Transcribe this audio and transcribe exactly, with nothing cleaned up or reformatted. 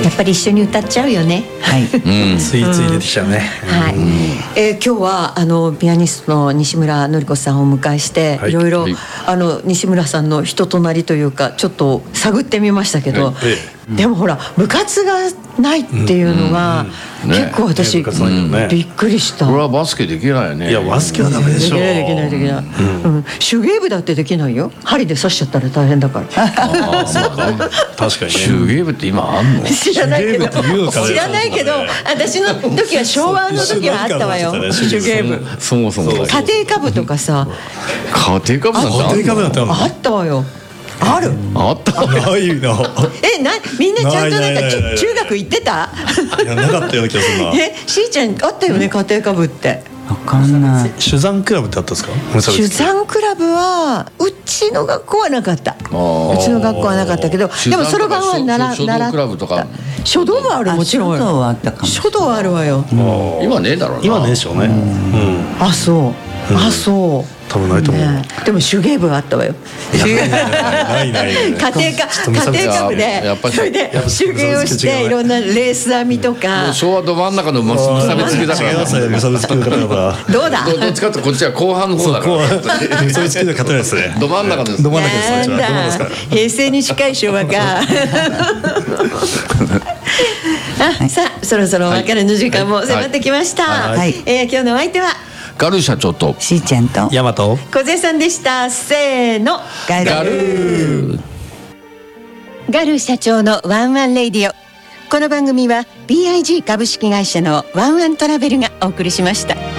やっぱり一緒に歌っちゃうよね。 はい、 うん、ついつい出てきちゃうね。 はい、えー、今日はあのピアニストの西村典子さんをお迎えして、はい、いろいろ、はい、あの西村さんの人となりというかちょっと探ってみましたけど、はい、でもほら部活がないっていうのが、うんうんうん、結構私、ねね、びっくりした。 これはバスケできないよね。 いやバスケはダメでしょ。 できないできないできない、うんうん、手芸部だってできないよ。針で刺しちゃったら大変だから。 あそうか確かに、ね、 手芸部って今あんの？ 知らないけど知らないけど私の時は昭和の時はあったわよ手芸部。 そもそも家庭科部とかさ、 家庭科部なんてあったわよ。あるあったないな。 えなみんなちゃんとなんか中学行ってた？ いやなかったような気がするな。 えしーちゃんあったよね家庭科部って。 わかんない。 手山クラブってあったんですか？ 手山クラブはうちの学校はなかった。うちの学校はなかったけど、でもそろばんは習習った書道部ある。もちろん書道はあったかも。 書道はあるわよ。 今ねえだろうな。 今ねえでしょうね。 あそうあそう多分ないと思う、ね、 でも手芸部はあったわよ。 ないないない。 家庭科家庭科部でそれで手芸をしていろんなレース編みとか。 もう昭和ど真ん中の無差別級だから。 無差別級だから。 どうだ。 どっちかってこっちは後半の方だから。 無差別級で勝てないですね。 ど真ん中です。 ど真ん中です。 平成に近い昭和か。あさあそろそろお別れの時間も迫ってきました。はい、えー、今日のお相手はガル社長としーちゃんとヤマト小瀬さんでした。せーのガルガルガル社長のワンワンレイディオ。この番組は ビーアイジー 株式会社のワンワントラベルがお送りしました。